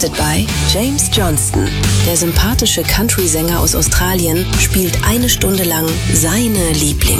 Hosted by James Johnston. Der sympathische Country-Sänger aus Australien spielt 1 Stunde lang seine Lieblings